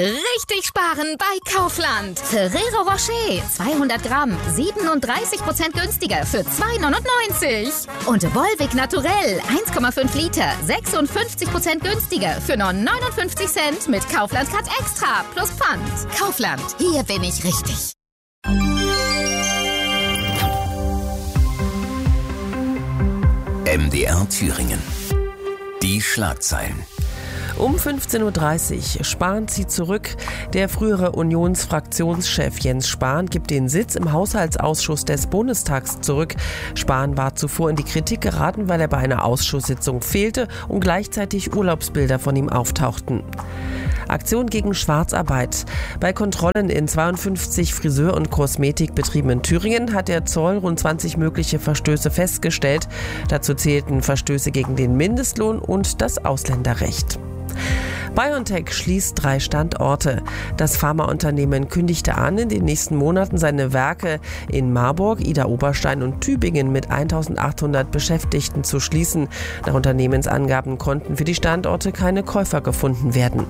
Richtig sparen bei Kaufland. Ferrero Rocher 200 Gramm 37% günstiger für 2,99. Und Volvic Naturell 1,5 Liter 56% günstiger für nur 59 Cent mit Kaufland Card Extra plus Pfand. Kaufland, hier bin ich richtig. MDR Thüringen. Die Schlagzeilen. Um 15.30 Uhr Spahn zieht zurück. Der frühere Unionsfraktionschef Jens Spahn gibt den Sitz im Haushaltsausschuss des Bundestags zurück. Spahn war zuvor in die Kritik geraten, weil er bei einer Ausschusssitzung fehlte und gleichzeitig Urlaubsbilder von ihm auftauchten. Aktion gegen Schwarzarbeit. Bei Kontrollen in 52 Friseur- und Kosmetikbetrieben in Thüringen hat der Zoll rund 20 mögliche Verstöße festgestellt. Dazu zählten Verstöße gegen den Mindestlohn und das Ausländerrecht. BioNTech schließt 3 Standorte. Das Pharmaunternehmen kündigte an, in den nächsten Monaten seine Werke in Marburg, Idar-Oberstein und Tübingen mit 1.800 Beschäftigten zu schließen. Nach Unternehmensangaben konnten für die Standorte keine Käufer gefunden werden.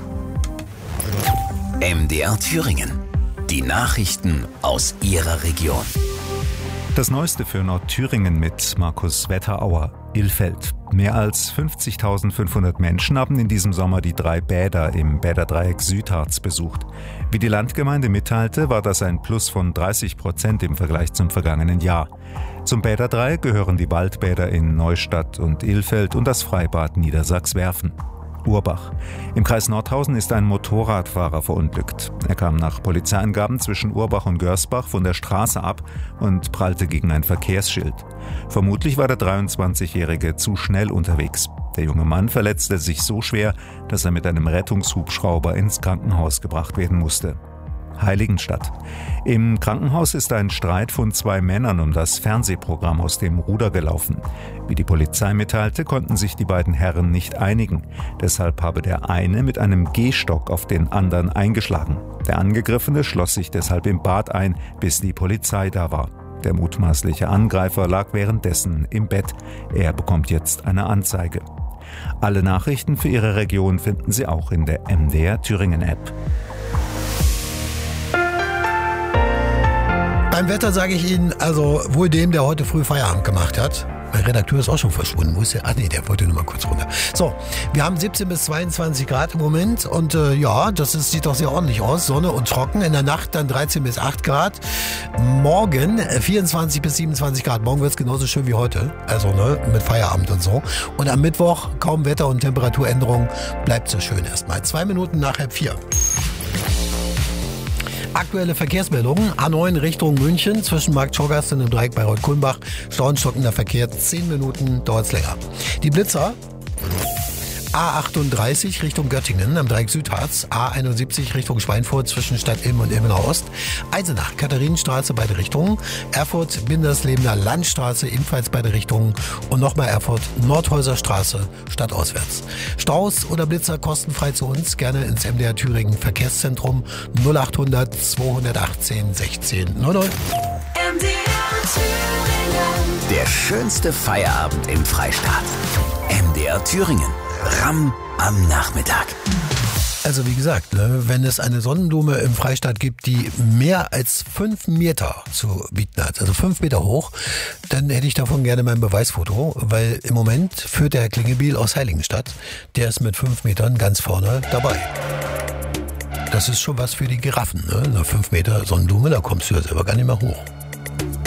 MDR Thüringen. Die Nachrichten aus Ihrer Region. Das Neueste für Nordthüringen mit Markus Wetterauer. Ilfeld. Mehr als 50.500 Menschen haben in diesem Sommer die 3 Bäder im Bäderdreieck Südharz besucht. Wie die Landgemeinde mitteilte, war das ein Plus von 30% im Vergleich zum vergangenen Jahr. Zum Bäderdreieck gehören die Waldbäder in Neustadt und Ilfeld und das Freibad Niedersachswerfen. Urbach. Im Kreis Nordhausen ist ein Motorradfahrer verunglückt. Er kam nach Polizeiangaben zwischen Urbach und Görsbach von der Straße ab und prallte gegen ein Verkehrsschild. Vermutlich war der 23-Jährige zu schnell unterwegs. Der junge Mann verletzte sich so schwer, dass er mit einem Rettungshubschrauber ins Krankenhaus gebracht werden musste. Heiligenstadt. Im Krankenhaus ist ein Streit von 2 Männern um das Fernsehprogramm aus dem Ruder gelaufen. Wie die Polizei mitteilte, konnten sich die beiden Herren nicht einigen. Deshalb habe der eine mit einem Gehstock auf den anderen eingeschlagen. Der Angegriffene schloss sich deshalb im Bad ein, bis die Polizei da war. Der mutmaßliche Angreifer lag währenddessen im Bett. Er bekommt jetzt eine Anzeige. Alle Nachrichten für Ihre Region finden Sie auch in der MDR Thüringen App. Beim Wetter sage ich Ihnen, also wohl dem, der heute früh Feierabend gemacht hat. Mein Redakteur ist auch schon verschwunden. Wo ist der? Ach nee, der wollte nur mal kurz runter. So, wir haben 17 bis 22 Grad im Moment und ja, sieht doch sehr ordentlich aus. Sonne und trocken. In der Nacht dann 13 bis 8 Grad. Morgen 24 bis 27 Grad. Morgen wird es genauso schön wie heute. Also mit Feierabend und so. Und am Mittwoch kaum Wetter- und Temperaturänderungen. Bleibt so schön erstmal. 2 Minuten nach 3:30. Aktuelle Verkehrsmeldungen. A9 Richtung München zwischen Marktschaugasse und dem Dreieck Bayreuth-Kulmbach. Stauenstockender Verkehr, 10 Minuten dauert es länger. Die Blitzer. A38 Richtung Göttingen am Dreieck Südharz. A71 Richtung Schweinfurt zwischen Stadt Ilm und Ilmenau Ost. Eisenach, Katharinenstraße beide Richtungen. Erfurt, Binderslebener Landstraße ebenfalls beide Richtungen. Und nochmal Erfurt, Nordhäuser Straße stadtauswärts. Staus oder Blitzer kostenfrei zu uns. Gerne ins MDR Thüringen Verkehrszentrum 0800 218 16 00. Der schönste Feierabend im Freistaat. MDR Thüringen. Ramm am Nachmittag. Also wie gesagt, wenn es eine Sonnenblume im Freistaat gibt, die mehr als 5 Meter zu bieten hat, also 5 Meter hoch, dann hätte ich davon gerne mein Beweisfoto, weil im Moment führt der Herr Klingebiel aus Heiligenstadt, der ist mit 5 Metern ganz vorne dabei. Das ist schon was für die Giraffen, ne? 5 Meter Sonnenblume, da kommst du ja selber gar nicht mehr hoch.